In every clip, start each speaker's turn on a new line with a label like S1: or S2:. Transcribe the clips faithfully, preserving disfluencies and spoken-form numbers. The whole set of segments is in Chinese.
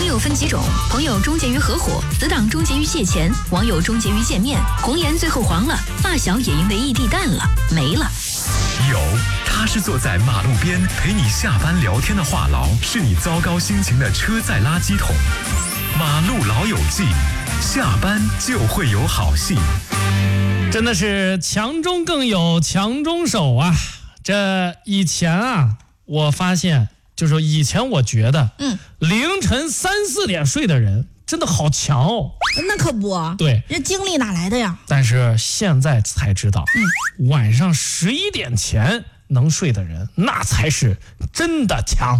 S1: 友分几种，朋友终结于合伙，死党终结于借钱，网友终结于见面，红颜最后黄了，发小也因为异地淡了，没了。
S2: 有，他是坐在马路边陪你下班聊天的话痨，是你糟糕心情的车载垃圾桶。马路老友记，下班就会有好戏。
S3: 真的是强中更有强中手啊！这以前啊，我发现就是说以前我觉得，嗯，凌晨三四点睡的人真的好强哦。
S4: 那可不，
S3: 对，
S4: 这精力哪来的呀？
S3: 但是现在才知道，嗯，晚上十一点前能睡的人，那才是真的强。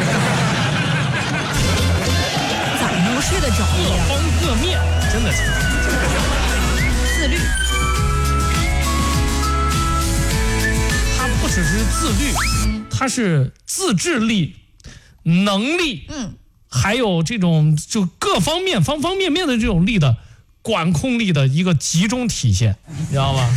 S4: 咋能睡得着呀？
S3: 各方各面真的强。
S4: 自律。
S3: 不只是自律，它是自制力、能力，嗯，还有这种就各方面方方面面的这种力的管控力的一个集中体现，你知道吗？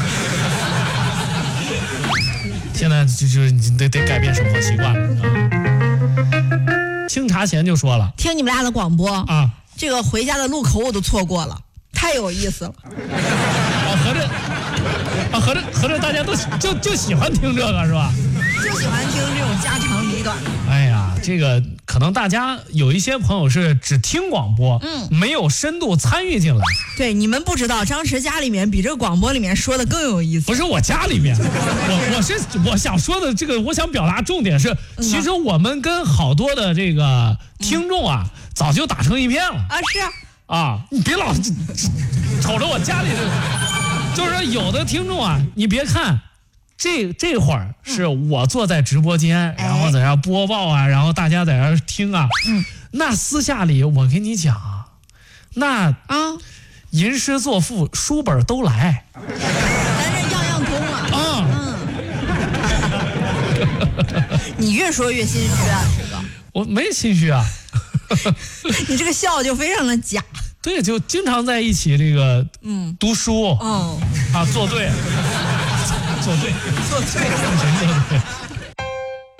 S3: 现在就就你得得改变生活习惯了啊！清茶贤就说了，
S4: 听你们俩的广播
S3: 啊，
S4: 这个回家的路口我都错过了，太有意思了。
S3: 啊，合着。啊，合着合着大家都就就喜欢听这个是吧？
S4: 就喜欢听这种家长里短。
S3: 哎呀，这个可能大家有一些朋友是只听广播，嗯，没有深度参与进来。
S4: 对，你们不知道，张弛家里面比这个广播里面说的更有意思。
S3: 不是我家里面，我我是我想说的这个，我想表达重点是，其实我们跟好多的这个听众啊，嗯、早就打成一片了
S4: 啊，是啊，
S3: 啊，你别老瞅着我家里这。就是说，有的听众啊，你别看，这这会儿是我坐在直播间，然后在那播报啊，然后大家在那听啊。嗯，那私下里我跟你讲啊，那啊，吟诗作赋书本都来，
S4: 咱这样样通啊。啊，嗯。你越说越心虚啊，这个。
S3: 我没心虚啊。
S4: 你这个笑就非常的假。
S3: 对，就经常在一起这个，嗯，读书，哦，啊，作对，作对，
S4: 作对，
S3: 作对。